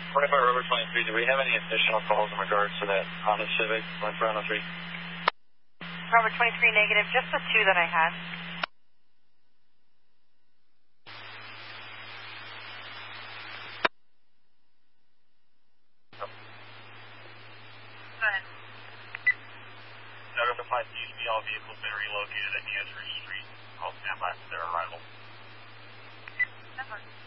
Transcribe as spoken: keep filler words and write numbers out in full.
twenty-five Rover twenty-three, do we have any additional calls in regards to that Honda Civic, one four oh three? Rover twenty-three negative, just the two that I had. Go ahead. Notify C B all vehicles been relocated at New Street. I'll stand by for their arrival. That's fine.